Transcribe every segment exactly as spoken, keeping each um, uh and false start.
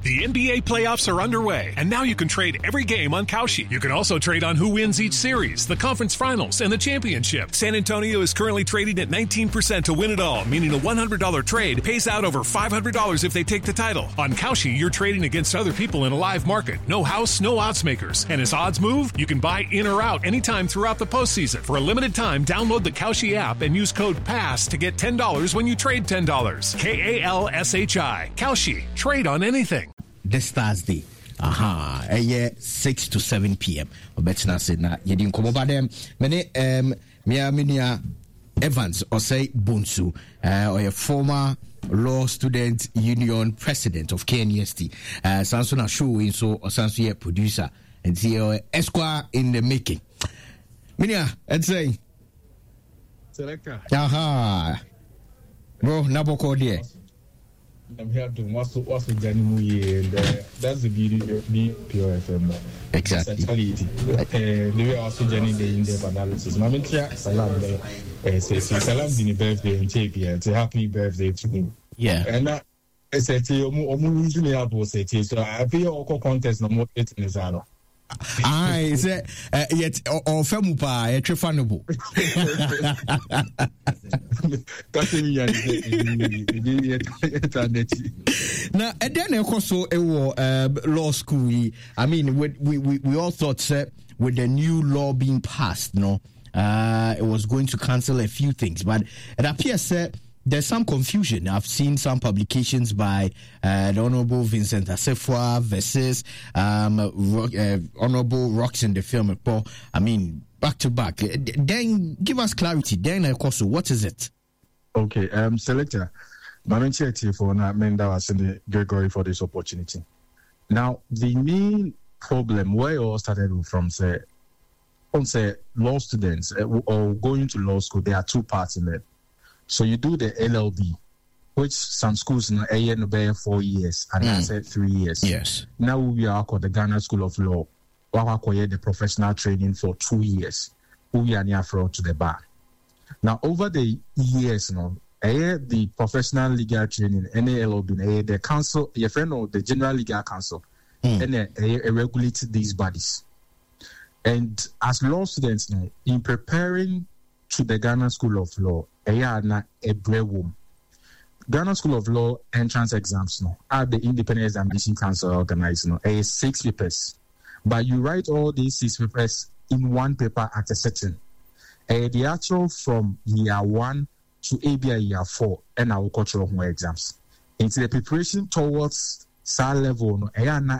The N B A playoffs are underway, and now you can trade every game on Kalshi. You can also trade on who wins each series, the conference finals, and the championship. San Antonio is currently trading at nineteen percent to win it all, meaning a one hundred dollars trade pays out over five hundred dollars if they take the title. On Kalshi, you're trading against other people in a live market. No house, no odds makers. And as odds move, you can buy in or out anytime throughout the postseason. For a limited time, download the Kalshi app and use code PASS to get ten dollars when you trade ten dollars. K A L S H I. Kalshi. Trade on anything. This Thursday. Aha. Uh, yeah, six to seven p.m. Obetna said na yedin komo ba dem. Mene um Mia Minia Evans or say Bunsu, uh, or a former Law Student Union president of K N U S T. Uh Sansona show in so or Sansu producer and see uh, Esquire in the making. Minia, let's say Selector. Aha. Bro, Naboko dear. I'm here to what's what's with January, and uh, that's the beauty of the Pure F M. Exactly. Uh, the way also Jenny the in-depth analysis. My mentor, Salam, uh, says Salam did birthday in Tapia. It's a happy birthday to me. Yeah. And I said to you, I'm usually able to say to you, so I feel all contest no more eight in the Zano. I said, yet, or Femupa, a Trefanable. Now, and then also a law school. I mean, we we we all thought uh, with the new law being passed, no, uh, it was going to cancel a few things, but it appears that. Uh, There's some confusion. I've seen some publications by uh, the Honorable Vincent Asefua versus um, uh, Honorable Rocks in the film. I mean, back to back. Then give us clarity. Then, also, what is it? Okay, um, Selector. My for Menda was in Gregory for this opportunity. Now, the main problem where it all started from, say, on say law students uh, or going to law school, there are two parts in it. So you do the L L B, which some schools in a year no four years, and mm. I said three years. Yes. Now we are called the Ghana School of Law. We are called the professional training for two years. We are near fraud to the bar. Now over the years, you know, the professional legal training, any L L B, the council, your friend or the General Legal Council, mm. and they regulate these bodies. And as law students, you know, in preparing to the Ghana School of Law, Ghana School of Law entrance exams no are the Independent Examination Council organized no a six papers, but you write all these six papers in one paper at a sitting. Uh, the actual from year one to A B I year four and our cultural exams. Into the preparation towards sa level no Ghana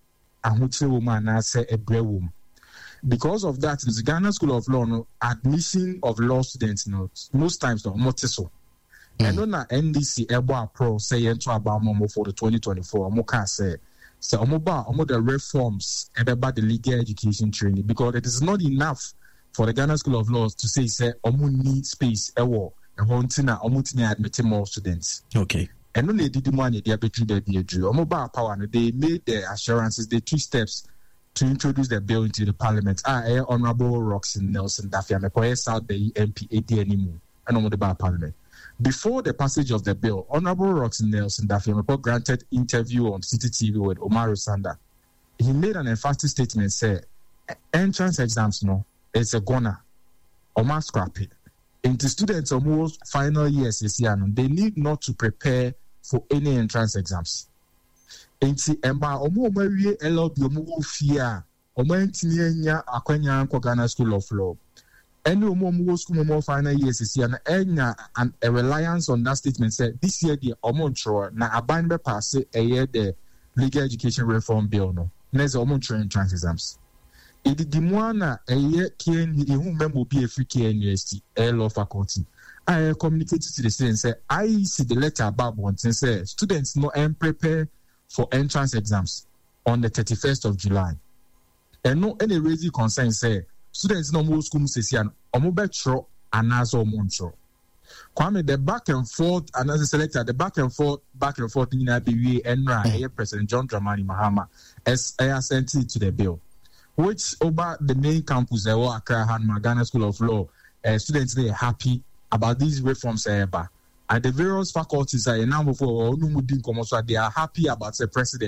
ahutre woman na say a brewum. Because of that, the Ghana School of Law, no, admission of law students, no, most times, no, not so. And on N D C, Ebo Pro, say, into about Momo for the twenty twenty-four, Moka say, so, Omoba, Omo the reforms about the legal education training, because it is not enough for the Ghana School of Law to say, say, Omo need space, Ewo, and Hontina, Omutina admitting more students. Okay. And when they did the money, they are between the Omoba power, they made the assurances, the two steps. To introduce the bill into the parliament, I Honorable Roxanne Nelson Dafia Mekoye South the M P A D anymore, and on the bar parliament. Before the passage of the bill, Honorable Roxanne Nelson Dafia Mekoye granted interview on City T V with Omar Sanda. He made an emphatic statement, say, entrance exams, no, it's a gonna. Omar scrap it. Into students almost final years this year, they need not to prepare for any entrance exams. Enti emba omo omawie L L B omo fia omo ntini enya akwanya nko Ghana School of Law any omo omo school omo final years is here na enya and a reliance on that statement said this year the omo ntro na aban be pass a year the legal education reform bill no next omo ntro entrance exams e di mo na a year K N U hu member be a free K N U S T law faculty I communicated to the students say I see the letter about one thing say students no and prepare for entrance exams on the thirty-first of July. And no any raising concern say students no more school session omo betro anaso omo Kwame the back and forth and as a selector the back and forth back and forth in Abiwe Enra mm. President John Dramani Mahama as I sent it to the bill which over the main campus there were Accra Hanma Ghana School of Law uh, students they are happy about these reforms ever. And the various faculties are now before they are happy about the president.